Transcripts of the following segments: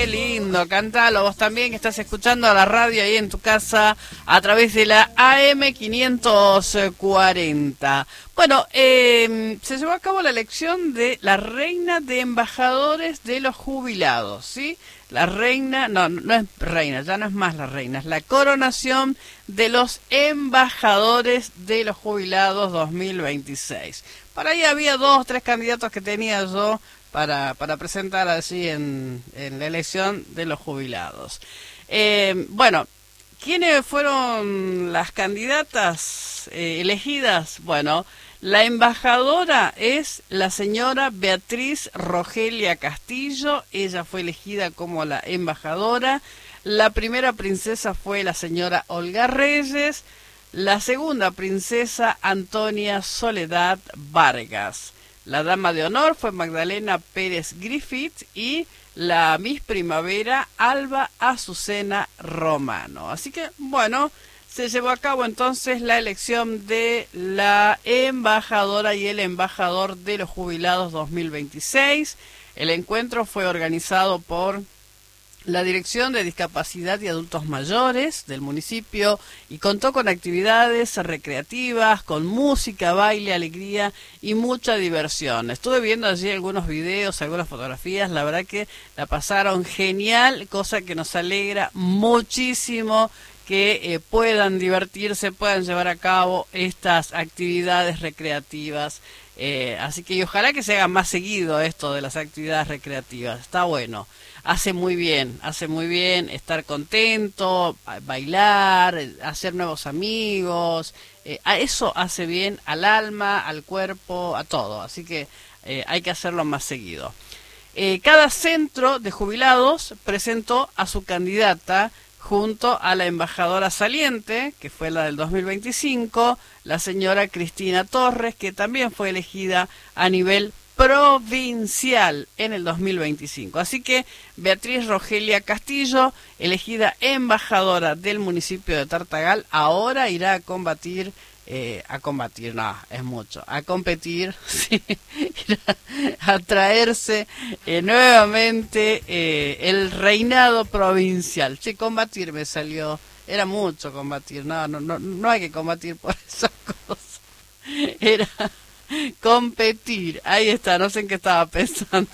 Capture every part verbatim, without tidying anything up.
qué lindo, cantalo vos también que estás escuchando a la radio ahí en tu casa a través de la A M quinientos cuarenta. Bueno, eh, se llevó a cabo la elección de la reina de embajadores de los jubilados, ¿sí? La reina, no, no es reina, ya no es más la reina, es la coronación de los embajadores de los jubilados dos mil veintiséis. Por ahí había dos, tres candidatos que tenía yo para, para presentar así en, en la elección de los jubilados. Eh, bueno, ¿quiénes fueron las candidatas eh, elegidas? Bueno, la embajadora es la señora Beatriz Rogelia Castillo, ella fue elegida como la embajadora. La primera princesa fue la señora Olga Reyes, la segunda princesa Antonia Soledad Vargas. La dama de honor fue Magdalena Pérez Griffith y la Miss Primavera Alba Azucena Romano. Así que, bueno, se llevó a cabo entonces la elección de la embajadora y el embajador de los jubilados dos mil veintiséis. El encuentro fue organizado por la Dirección de Discapacidad y Adultos Mayores del municipio y contó con actividades recreativas, con música, baile, alegría y mucha diversión. Estuve viendo allí algunos videos, algunas fotografías, la verdad que la pasaron genial, cosa que nos alegra muchísimo que eh, puedan divertirse, puedan llevar a cabo estas actividades recreativas. Eh, así que y ojalá que se haga más seguido esto de las actividades recreativas, está bueno. Hace muy bien, hace muy bien estar contento, bailar, hacer nuevos amigos, eh, a eso hace bien al alma, al cuerpo, a todo, así que eh, hay que hacerlo más seguido. Eh, cada centro de jubilados presentó a su candidata junto a la embajadora saliente, que fue la del dos mil veinticinco, la señora Cristina Torres, que también fue elegida a nivel provincial en el dos mil veinticinco. Así que Beatriz Rogelia Castillo, elegida embajadora del municipio de Tartagal, ahora irá a combatir, eh, a combatir, no, es mucho, a competir, sí, irá a traerse eh, nuevamente eh, el reinado provincial. Sí, combatir me salió, era mucho combatir, no, no, no, no hay que combatir por esas cosas, era competir, ahí está, no sé en qué estaba pensando.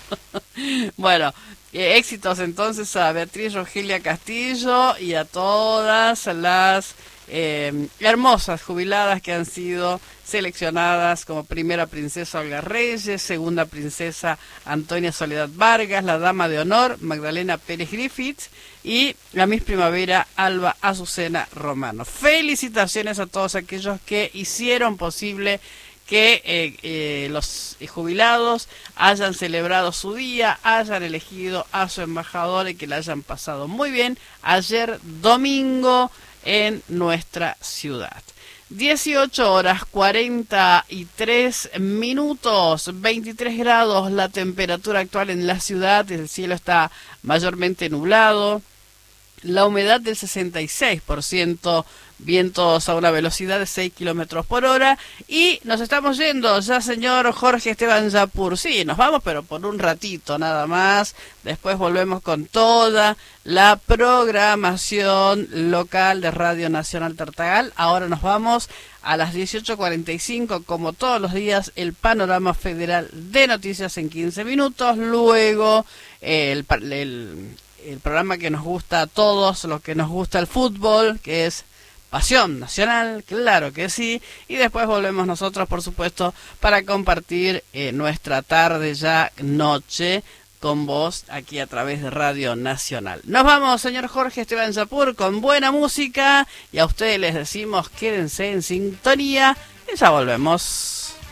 Bueno, eh, éxitos entonces a Beatriz Rogelia Castillo y a todas las eh, hermosas jubiladas que han sido seleccionadas como primera princesa Olga Reyes, segunda princesa Antonia Soledad Vargas, la dama de honor Magdalena Pérez Griffith y la Miss Primavera Alba Azucena Romano. Felicitaciones a todos aquellos que hicieron posible que eh, eh, los jubilados hayan celebrado su día, hayan elegido a su embajador y que la hayan pasado muy bien ayer domingo en nuestra ciudad. dieciocho horas cuarenta y tres minutos, veintitrés grados la temperatura actual en la ciudad, el cielo está mayormente nublado, la humedad del sesenta y seis por ciento, vientos a una velocidad de seis kilómetros por hora y nos estamos yendo ya, señor Jorge Esteban Yapur. Sí, nos vamos, pero por un ratito nada más. Después volvemos con toda la programación local de Radio Nacional Tartagal. Ahora nos vamos a las dieciocho cuarenta y cinco, como todos los días, el panorama federal de noticias en quince minutos. Luego eh, el, el, el programa que nos gusta a todos, lo que nos gusta el fútbol, que es Pasión Nacional, claro que sí, y después volvemos nosotros, por supuesto, para compartir eh, nuestra tarde ya noche con vos aquí a través de Radio Nacional. Nos vamos, señor Jorge Esteban Yapur, con buena música y a ustedes les decimos quédense en sintonía y ya volvemos.